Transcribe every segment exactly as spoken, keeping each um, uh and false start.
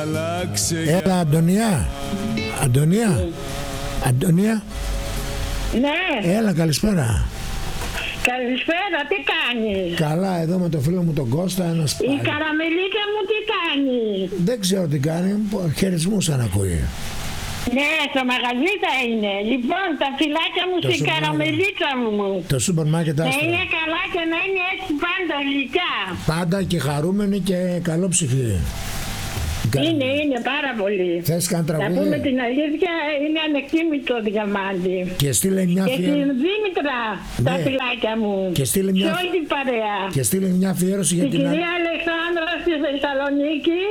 Έλα, Αντωνία. Αντωνία. Αντωνία. Ναι. Έλα, καλησπέρα. Καλησπέρα, τι κάνεις? Καλά, εδώ με το φίλο μου τον Κώστα. Ένας Η καραμελίτσα μου τι κάνει? Δεν ξέρω τι κάνει, χαιρετισμούς αν ακούει. Ναι, στο μαγαζίτα είναι. Λοιπόν, τα φυλάκια μου στην καραμελίτσα μου. Το σούπερ μάρκετ να άστρα. είναι καλά και να είναι έτσι πάντα γλυκά. Πάντα και χαρούμενη και καλό ψυχή. Είναι, είναι πάρα πολύ. Θες καν τραγούδι? Να πούμε την αλήθεια, είναι ανεκτήμητο διαμάντι. Και στείλε μια Και αφιέρωση. στην Δήμητρα, ναι, τα φυλάκια μου. Και στείλε μια... Και όλη την παρέα. Και στείλε μια αφιέρωση για την... την... Την κυρία Αλεξάνδρα στη Θεσσαλονίκη.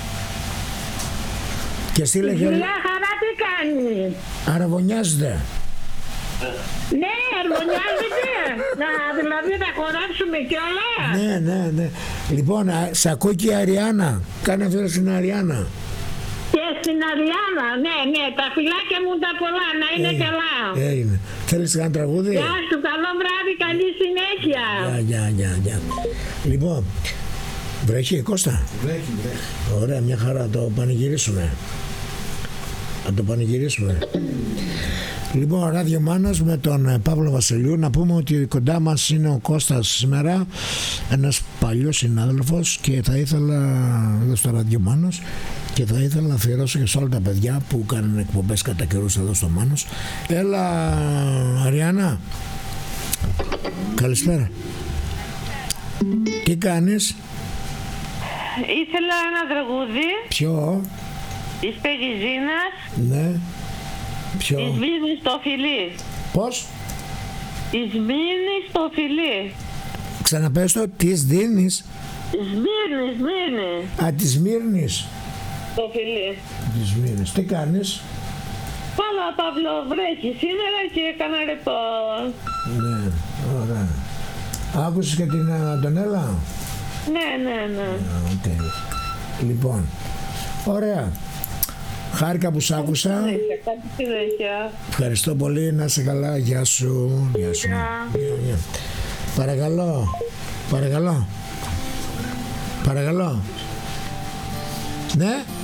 Και στείλε... Η κυρία Χαρά τι κάνει? Αραβωνιάζεται. Ναι, αρμονιάζεται. Να, δηλαδή να χορέψουμε κιόλα. Ναι, ναι, ναι. Λοιπόν, σ' ακούει και η Αριάννα. Κάνε αφιέρωση στην Αριάννα. Και στην Αριάννα, ναι, ναι. Τα φυλάκια μου τα πολλά, να είναι Έγινε, καλά. Έγινε. Θέλεις καν τραγούδι? Γεια σου, καλό βράδυ, καλή συνέχεια. Γεια, γεια, γεια, γεια. Λοιπόν, βρέχει Κώστα? Βρέχει, βρέχει. Ωραία, μια χαρά, το πανηγυρίσουμε. Να το πανηγυρίσουμε. Λοιπόν, Ράδιο Μάνας με τον Παύλο Βασιλείου. Να πούμε ότι κοντά μας είναι ο Κώστας σήμερα, ένας παλιός συνάδελφος, και θα ήθελα εδώ στο Ράδιο Μάνας και θα ήθελα να αφιερώσω και σε όλα τα παιδιά που κάνουν εκπομπές κατά καιρούς εδώ στο Μάνος. Έλα, Αριάννα. Καλησπέρα. Τι κάνεις? Ήθελα ένα τραγούδι. Ποιο? Της Πεγιζίνας. Ναι. Ποιο? Της Μύρνης στο φιλί. Πώς? Της Μύρνης στο φιλί. Ξαναπες το, της δίνεις? Σμύρνης, Σμύρνη. Α, της Μύρνης. Το φιλί. Της Μύρνης. Τι κάνεις? Καλά, Παύλο, βρέχει σήμερα και έκανα ρεπό. Ναι, ωραία. Άκουσες και την Αντωνέλα? Ναι, ναι, ναι. Οκ. Okay. Λοιπόν, ωραία. Χάρηκα που σ' άκουσα. Κάτι συνέχεια. Ευχαριστώ πολύ, να είσαι καλά. Γεια σου. Γεια σου. Γεια, γεια. Παρακαλώ. Παρακαλώ. Παρακαλώ. Ναι.